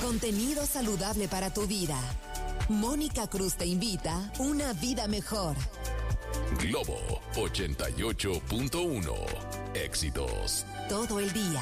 Contenido saludable para tu vida. Mónica Cruz te invita a una vida mejor. Globo 88.1. Éxitos todo el día.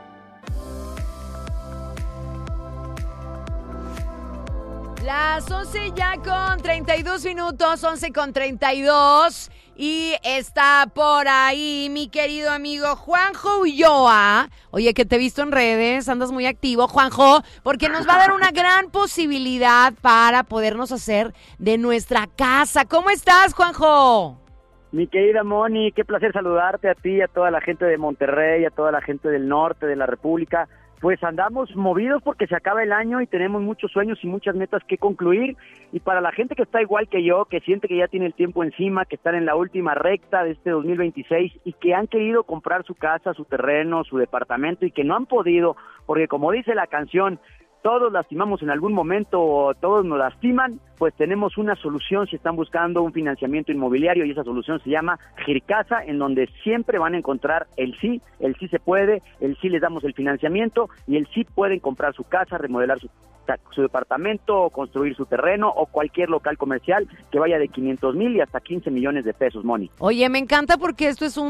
Las 11 ya con 32 minutos, 11 con 32. Y está por ahí mi querido amigo Juanjo Ulloa. Oye, que te he visto en redes, andas muy activo, Juanjo, porque nos va a dar una gran posibilidad para podernos hacer de nuestra casa. ¿Cómo estás, Juanjo? Mi querida Moni, qué placer saludarte a ti, a toda la gente de Monterrey, a toda la gente del norte de la República. Pues andamos movidos porque se acaba el año y tenemos muchos sueños y muchas metas que concluir. Y para la gente que está igual que yo, que siente que ya tiene el tiempo encima, que están en la última recta de este 2026 y que han querido comprar su casa, su terreno, su departamento y que no han podido, porque como dice la canción, todos lastimamos en algún momento o todos nos lastiman, pues tenemos una solución si están buscando un financiamiento inmobiliario y esa solución se llama Gircasa, en donde siempre van a encontrar el sí se puede, el sí les damos el financiamiento y el sí pueden comprar su casa, remodelar su departamento, construir su terreno o cualquier local comercial que vaya de 500,000 y hasta 15 millones de pesos, Moni. Oye, me encanta porque esto es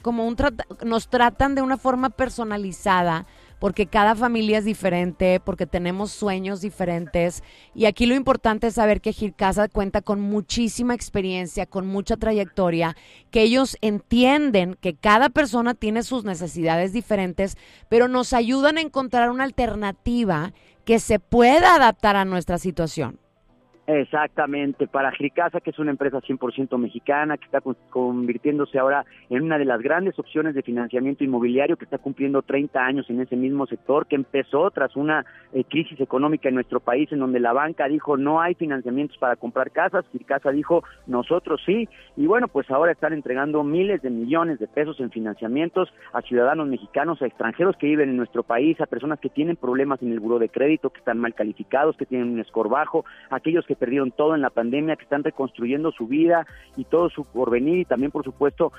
nos tratan de una forma personalizada, porque cada familia es diferente, porque tenemos sueños diferentes y aquí lo importante es saber que Gircasa cuenta con muchísima experiencia, con mucha trayectoria, que ellos entienden que cada persona tiene sus necesidades diferentes, pero nos ayudan a encontrar una alternativa que se pueda adaptar a nuestra situación. Exactamente, para Gircasa, que es una empresa 100% mexicana, que está convirtiéndose ahora en una de las grandes opciones de financiamiento inmobiliario, que está cumpliendo 30 años en ese mismo sector, que empezó tras una crisis económica en nuestro país, en donde la banca dijo no hay financiamientos para comprar casas, Gircasa dijo nosotros sí, y bueno, pues ahora están entregando miles de millones de pesos en financiamientos a ciudadanos mexicanos, a extranjeros que viven en nuestro país, a personas que tienen problemas en el buró de crédito, que están mal calificados, que tienen un score bajo, aquellos que perdieron todo en la pandemia, que están reconstruyendo su vida y todo su porvenir y también, por supuesto,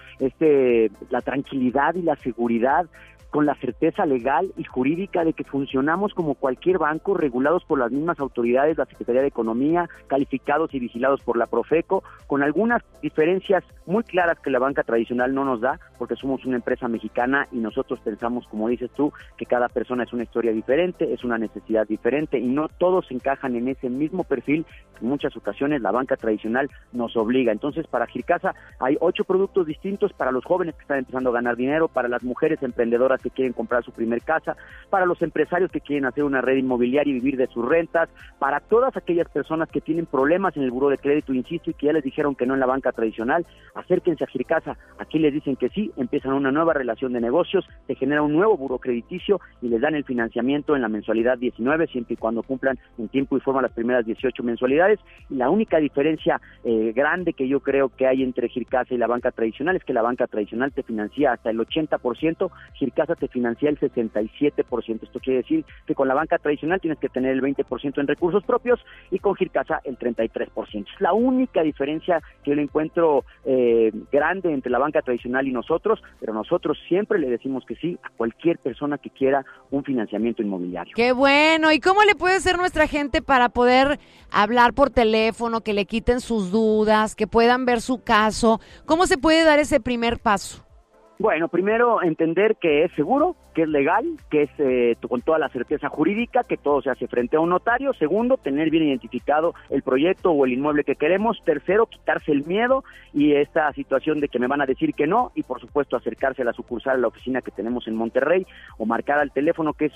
la tranquilidad y la seguridad con la certeza legal y jurídica de que funcionamos como cualquier banco, regulados por las mismas autoridades, la Secretaría de Economía, calificados y vigilados por la Profeco, con algunas diferencias muy claras que la banca tradicional no nos da, porque somos una empresa mexicana y nosotros pensamos, como dices tú, que cada persona es una historia diferente, es una necesidad diferente y no todos encajan en ese mismo perfil que en muchas ocasiones la banca tradicional nos obliga. Entonces, para Gircasa hay 8 productos distintos para los jóvenes que están empezando a ganar dinero, para las mujeres emprendedoras que quieren comprar su primer casa, para los empresarios que quieren hacer una red inmobiliaria y vivir de sus rentas, para todas aquellas personas que tienen problemas en el buró de crédito, insisto, y que ya les dijeron que no en la banca tradicional, acérquense a Gircasa, aquí les dicen que sí, empiezan una nueva relación de negocios, se genera un nuevo buró crediticio y les dan el financiamiento en la mensualidad 19, siempre y cuando cumplan en tiempo y forma las primeras 18 mensualidades, y la única diferencia grande que yo creo que hay entre Gircasa y la banca tradicional es que la banca tradicional te financia hasta el 80%, Gircasa te financia el 67%. Esto quiere decir que con la banca tradicional tienes que tener el 20% en recursos propios y con Gircasa el 33%. Es la única diferencia que yo le encuentro grande entre la banca tradicional y nosotros, pero nosotros siempre le decimos que sí a cualquier persona que quiera un financiamiento inmobiliario. ¡Qué bueno! ¿Y cómo le puede hacer nuestra gente para poder hablar por teléfono, que le quiten sus dudas, que puedan ver su caso? ¿Cómo se puede dar ese primer paso? Bueno, primero entender que es seguro, que es legal, que es con toda la certeza jurídica, que todo se hace frente a un notario. Segundo, tener bien identificado el proyecto o el inmueble que queremos. Tercero, quitarse el miedo y esta situación de que me van a decir que no. Y por supuesto, acercarse a la sucursal, a la oficina que tenemos en Monterrey o marcar al teléfono que es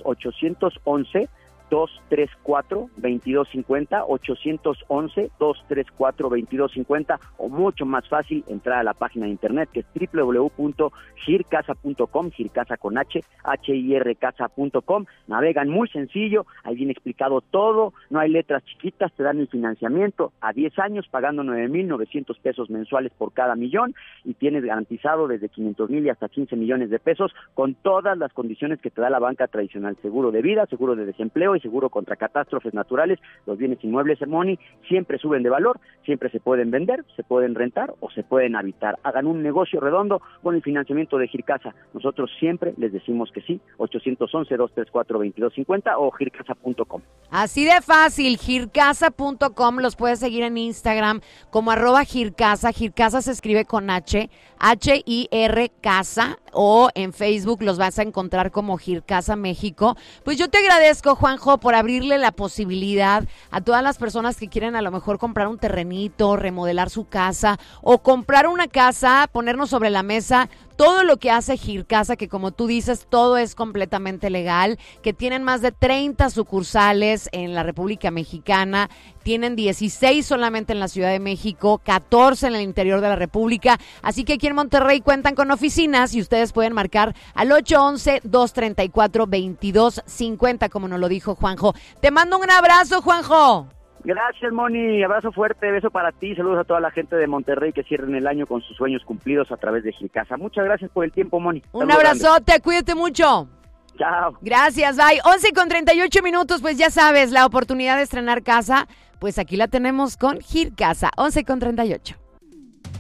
811-234-2250, 811-234-2250, o mucho más fácil, entrar a la página de internet que es www.gircasa.com, Gircasa con H, HIRcasa.com, navegan muy sencillo, ahí viene explicado todo, no hay letras chiquitas, te dan el financiamiento a 10 años, pagando 9,900 pesos mensuales por cada millón, y tienes garantizado desde 500,000 y hasta 15 millones de pesos, con todas las condiciones que te da la banca tradicional, seguro de vida, seguro de desempleo y seguro contra catástrofes naturales. Los bienes inmuebles, Moni, siempre suben de valor, siempre se pueden vender, se pueden rentar o se pueden habitar. Hagan un negocio redondo con el financiamiento de Gircasa. Nosotros siempre les decimos que sí. 811-234-2250 o gircasa.com. Así de fácil, gircasa.com. Los puedes seguir en Instagram como @gircasa. Gircasa se escribe con H, H-I-R Casa, o en Facebook los vas a encontrar como Gircasa México. Pues yo te agradezco, Juanjo, por abrirle la posibilidad a todas las personas que quieren a lo mejor comprar un terrenito, remodelar su casa o comprar una casa, ponernos sobre la mesa todo lo que hace Gircasa, que como tú dices, todo es completamente legal, que tienen más de 30 sucursales en la República Mexicana, tienen 16 solamente en la Ciudad de México, 14 en el interior de la República, así que aquí en Monterrey cuentan con oficinas y ustedes pueden marcar al 811-234-2250, como nos lo dijo Juanjo. Te mando un abrazo, Juanjo. Gracias, Moni. Abrazo fuerte, beso para ti. Saludos a toda la gente de Monterrey que cierren el año con sus sueños cumplidos a través de Gircasa. Muchas gracias por el tiempo, Moni. Un abrazote, grande. Cuídate mucho. Chao. Gracias, bye. 11:38, pues ya sabes, la oportunidad de estrenar casa, pues aquí la tenemos con Gircasa. 11:38.